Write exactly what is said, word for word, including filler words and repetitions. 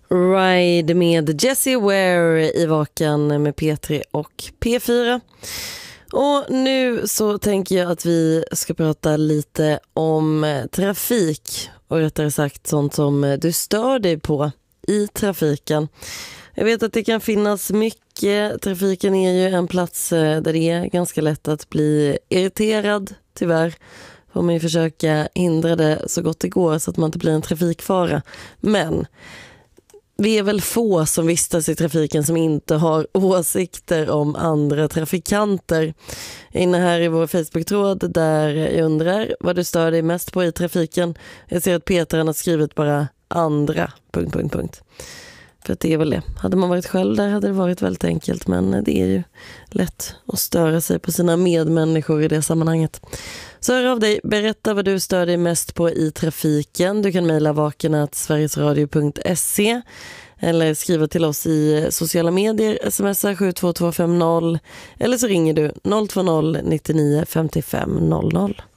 Ride med Jessie Ware i Vaken med P tre och P fyra. Och nu så tänker jag att vi ska prata lite om trafik, och rättare sagt sånt som du stör dig på i trafiken. Jag vet att det kan finnas mycket. Trafiken är ju en plats där det är ganska lätt att bli irriterad, tyvärr. Får man ju försöka hindra det så gott det går så att man inte blir en trafikfara. Men vi är väl få som vistas i trafiken som inte har åsikter om andra trafikanter. Inne här i vår Facebook-tråd där jag undrar vad du stör dig mest på i trafiken. Jag ser att Peter har skrivit bara andra... Punkt, punkt, punkt. För att det är väl det. Hade man varit själv där hade det varit väldigt enkelt. Men det är ju lätt att störa sig på sina medmänniskor i det sammanhanget. Så hör av dig. Berätta vad du stör dig mest på i trafiken. Du kan mejla vaken at sverigesradio punkt se eller skriva till oss i sociala medier. Smsa sju två två fem noll eller så ringer du noll två noll nittionio femtiofem noll noll.